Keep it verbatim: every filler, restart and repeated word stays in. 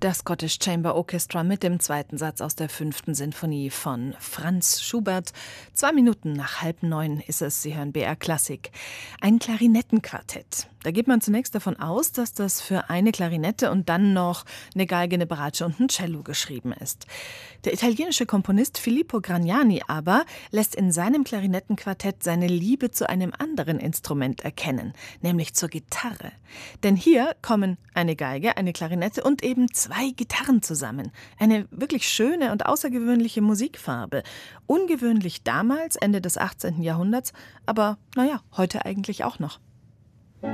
der Scottish Chamber Orchestra mit dem zweiten Satz aus der fünften Sinfonie von Franz Schubert. Zwei Minuten nach halb neun ist es, Sie hören B R Klassik. Ein Klarinettenquartett. Da geht man zunächst davon aus, dass das für eine Klarinette und dann noch eine Geige, eine Bratsche und ein Cello geschrieben ist. Der italienische Komponist Filippo Gragnani aber lässt in seinem Klarinettenquartett seine Liebe zu einem anderen Instrument erkennen, nämlich zur Gitarre. Denn hier kommen eine Geige, eine Klarinette und eben zwei Gitarren zusammen. Eine wirklich schöne und außergewöhnliche Musikfarbe. Ungewöhnlich damals, Ende des achtzehnten Jahrhunderts, aber naja, heute eigentlich auch noch.